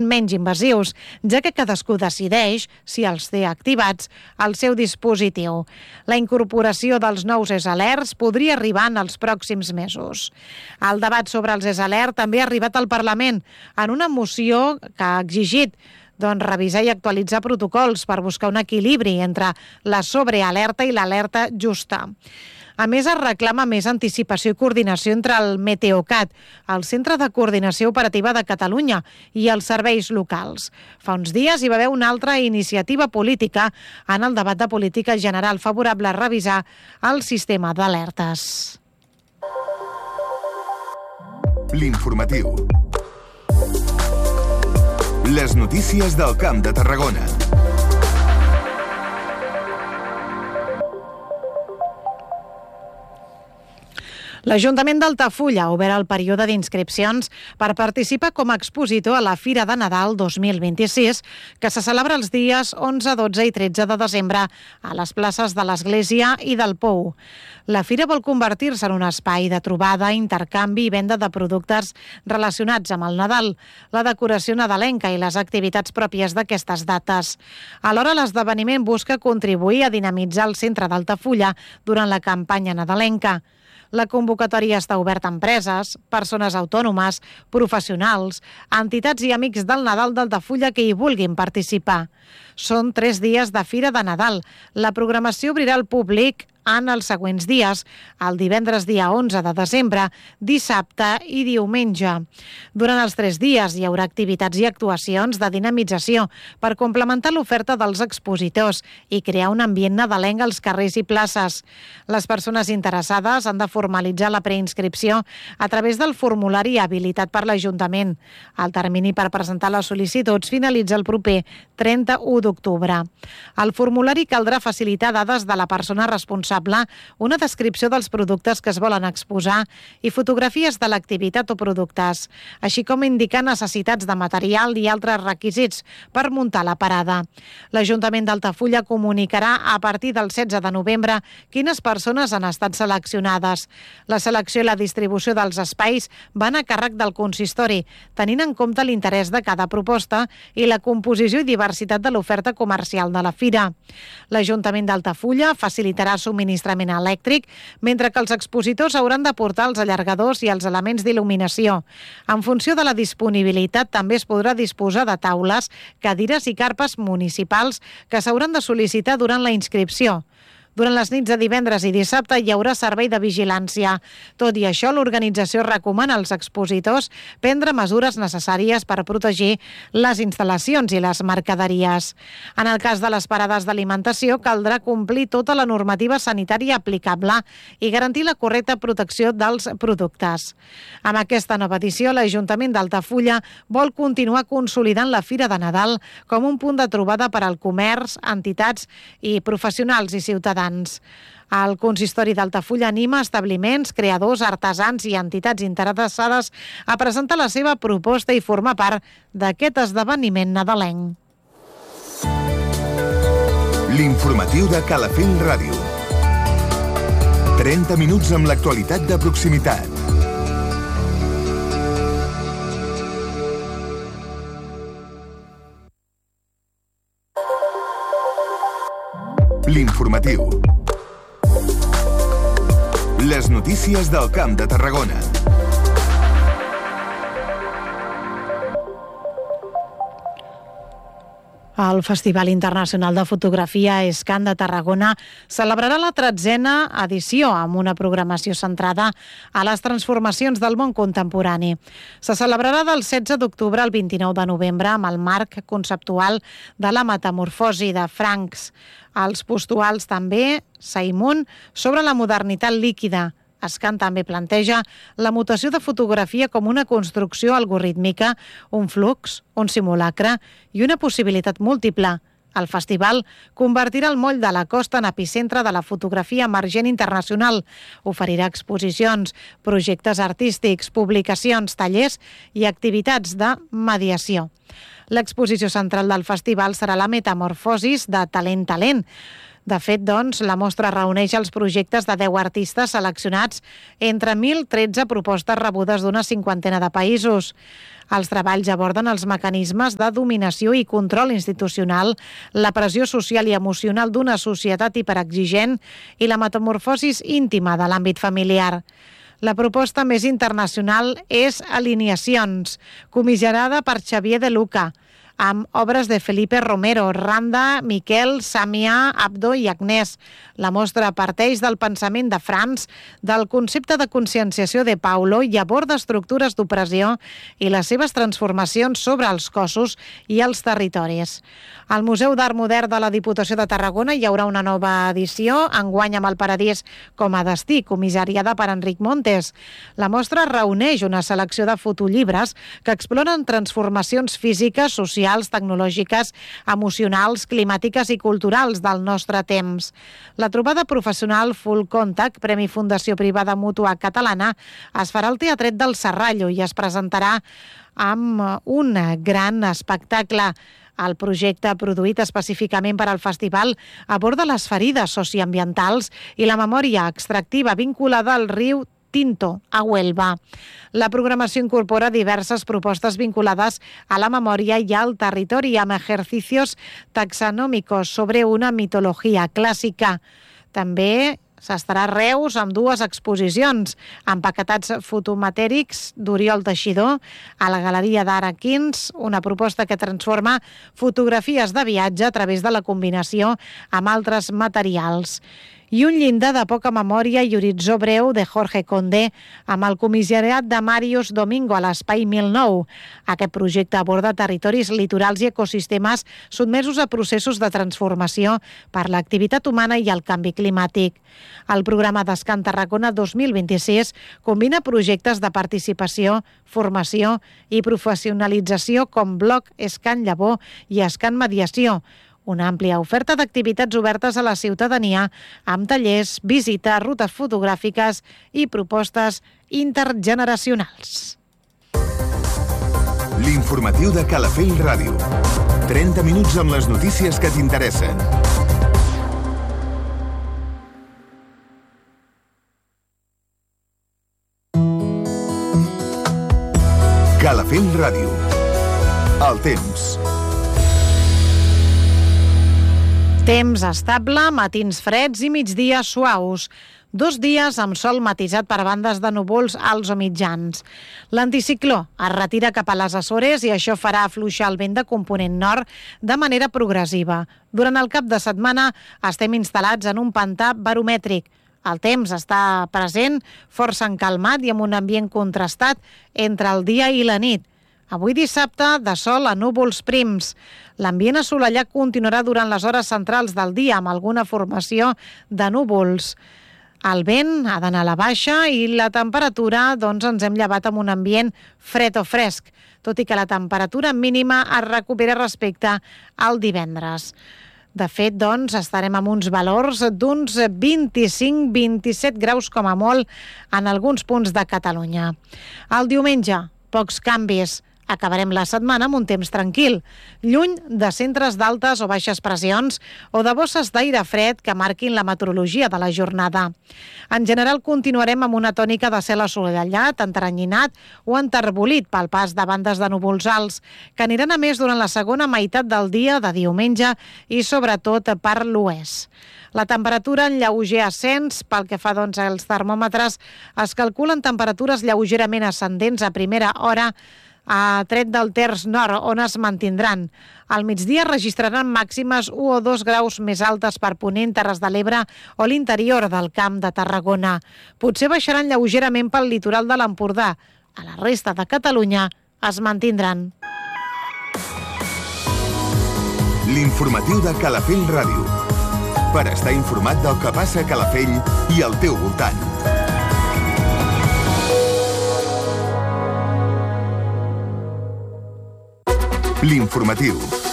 menys invasius, ja que cadascú decideix si els té activats al seu dispositiu. La incorporació dels nous ESAlerts podria arribar en els pròxims mesos. El debat sobre els ESAlerts també ha arribat al Parlament en una moció que ha exigit revisar i actualitzar protocols per buscar un equilibri entre la sobrealerta i l'alerta justa. A més, es reclama més anticipació i coordinació entre el Meteocat, el Centre de Coordinació Operativa de Catalunya, i els serveis locals. Fa uns dies hi va haver una altra iniciativa política en el debat de política general favorable a revisar el sistema d'alertes. L'informatiu. Les notícies del Camp de Tarragona. L'Ajuntament d'Altafulla ha obert el període d'inscripcions per participar com a expositor a la Fira de Nadal 2026, que se celebra els dies 11, 12 i 13 de desembre a les places de l'Església i del Pou. La fira vol convertir-se en un espai de trobada, intercanvi i venda de productes relacionats amb el Nadal, la decoració nadalenca i les activitats pròpies d'aquestes dates. Alhora, l'esdeveniment busca contribuir a dinamitzar el centre d'Altafulla durant la campanya nadalenca. La convocatòria està oberta a empreses, persones autònomes, professionals, entitats i amics del Nadal d'Altafulla que hi vulguin participar. Són 3 dies de Fira de Nadal. La programació obrirà al públic en els següents dies, el divendres dia 11 de desembre, dissabte i diumenge. Durant els 3 dies hi haurà activitats i actuacions de dinamització per complementar l'oferta dels expositors i crear un ambient nadalenc als carrers i places. Les persones interessades han de formalitzar la preinscripció a través del formulari habilitat per l'Ajuntament. El termini per presentar les sol·licituds finalitza el proper 31 d'octubre. Al formulari caldrà facilitar dades de la persona responsable, una descripció dels productes que es volen exposar i fotografies de l'activitat o productes, així com indicar necessitats de material i altres requisits per muntar la parada. L'Ajuntament d'Altafulla comunicarà a partir del 16 de novembre quines persones han estat seleccionades. La selecció i la distribució dels espais van a càrrec del consistori, tenint en compte l'interès de cada proposta i la composició i diversitat de l'oferta comercial de la fira. L'Ajuntament d'Altafulla facilitarà subministrament elèctric, mentre que els expositors hauran de portar els allargadors i els elements d'il·luminació. En funció de la disponibilitat, també es podrà disposar de taules, cadires i carpes municipals que s'hauran de sol·licitar durant la inscripció. Durant les nits de divendres i dissabte hi haurà servei de vigilància. Tot i això, l'organització recomana als expositors prendre mesures necessàries per protegir les instal·lacions i les mercaderies. En el cas de les parades d'alimentació, caldrà complir tota la normativa sanitària aplicable i garantir la correcta protecció dels productes. Amb aquesta nova edició, l'Ajuntament d'Altafulla vol continuar consolidant la Fira de Nadal com un punt de trobada per al comerç, entitats i professionals i ciutadans. El consistori d'Altafulla anima establiments, creadors, artesans i entitats interessades a presentar la seva proposta i formar part d'aquest esdeveniment nadalenc. L'informatiu de Calafell Ràdio. 30 minuts amb l'actualitat de proximitat. L'informatiu. Les notícies del Camp de Tarragona. El Festival Internacional de Fotografia ESCAN de Tarragona celebrarà la 13a edició amb una programació centrada a les transformacions del món contemporani. Se celebrarà del 16 d'octubre al 29 de novembre amb el marc conceptual de la metamorfosi de Franks. Els postuals també, Saimun, sobre la modernitat líquida. ESCAN també planteja la mutació de fotografia com una construcció algorítmica, un flux, un simulacre i una possibilitat múltiple. El festival convertirà el moll de la costa en epicentre de la fotografia emergent internacional. Oferirà exposicions, projectes artístics, publicacions, tallers i activitats de mediació. L'exposició central del festival serà la Metamorfosis de Talent. De fet, doncs, la mostra reuneix els projectes de 10 artistes seleccionats entre 1.013 propostes rebudes d'una cinquantena de països. Els treballs aborden els mecanismes de dominació i control institucional, la pressió social i emocional d'una societat hiperexigent i la metamorfosis íntima de l'àmbit familiar. La proposta més internacional és Alineacions, comissionada per Xavier De Luca, amb obres de Felipe Romero, Randa, Miquel, Samià, Abdo i Agnès. La mostra parteix del pensament de Franz, del concepte de conscienciació de Paulo i aborda estructures d'opressió i les seves transformacions sobre els cossos i els territoris. Al Museu d'Art Modern de la Diputació de Tarragona hi haurà una nova edició, enguany amb el Paradís com a destí, comissariada per Enric Montes. La mostra reuneix una selecció de fotollibres que exploren transformacions físiques, socials, tecnològiques, emocionals, climàtiques i culturals del nostre temps. La trobada professional Full Contact, Premi Fundació Privada Mútua Catalana, es farà al Teatret del Serrallo i es presentarà amb un gran espectacle. El projecte, produït específicament per al festival, aborda les ferides socioambientals i la memòria extractiva vinculada al riu Tinto, a Huelva. La programació incorpora diverses propostes vinculades a la memòria i al territori amb exercicios taxonòmicos sobre una mitologia clàssica. També s'estarà a Reus amb 2 exposicions, empaquetats fotomatèrics d'Oriol Teixidor a la Galeria d'Art Aquins, una proposta que transforma fotografies de viatge a través de la combinació amb altres materials. I un llindar de poca memòria i horitzó breu de Jorge Condé amb el comissariat de Màrius Domingo a l'Espai 1009. Aquest projecte aborda territoris litorals i ecosistemes sotmesos a processos de transformació per l'activitat humana i el canvi climàtic. El programa d'Escan Tarragona 2026 combina projectes de participació, formació i professionalització com Bloc Escan Llavor i Escan Mediació, una àmplia oferta d'activitats obertes a la ciutadania amb tallers, visites, rutes fotogràfiques i propostes intergeneracionals. L'informatiu de Calafell Ràdio. 30 minuts amb les notícies que t'interessen. Calafell Ràdio. El temps. Temps estable, matins freds i migdies suaus. 2 dies amb sol matisat per bandes de núvols alts o mitjans. L'anticicló es retira cap a les Açores i això farà afluixar el vent de component nord de manera progressiva. Durant el cap de setmana estem instal·lats en un pantà baromètric. El temps està present, força encalmat i amb un ambient contrastat entre el dia i la nit. Avui dissabte, de sol a núvols prims. L'ambient assolellat continuarà durant les hores centrals del dia amb alguna formació de núvols. El vent ha d'anar a la baixa i la temperatura, doncs ens hem llevat amb un ambient fred o fresc, tot i que la temperatura mínima es recupera respecte al divendres. De fet, doncs, estarem amb uns valors d'uns 25-27 graus com a molt en alguns punts de Catalunya. El diumenge, pocs canvis. Acabarem la setmana amb un temps tranquil, lluny de centres d'altes o baixes pressions o de bosses d'aire fred que marquin la meteorologia de la jornada. En general, continuarem amb una tònica de cel assolellat, enteranyinat o enterbolit pel pas de bandes de núvols alts, que aniran a més durant la segona meitat del dia de diumenge i sobretot per l'oest. La temperatura en lleuger ascens, pel que fa als termòmetres, es calculen temperatures lleugerament ascendents a primera hora a tret del terç nord, on es mantindran. Al migdia registraran màximes 1 o 2 graus més altes per Ponent, Terres de l'Ebre o l'interior del Camp de Tarragona. Potser baixaran lleugerament pel litoral de l'Empordà. A la resta de Catalunya es mantindran. L'informatiu de Calafell Ràdio. Per estar informat del que passa a Calafell i al teu voltant. L'informatiu.